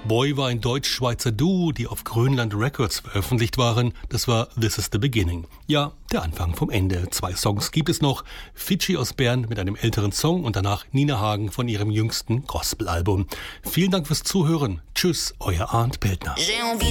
Boy war ein deutsch-schweizer Duo, die auf Grönland Records veröffentlicht waren. Das war This is the Beginning. Ja, der Anfang vom Ende. 2 Songs gibt es noch. Fidschi aus Bern mit einem älteren Song und danach Nina Hagen von ihrem jüngsten Gospel-Album. Vielen Dank fürs Zuhören. Tschüss, euer Arndt Peltner.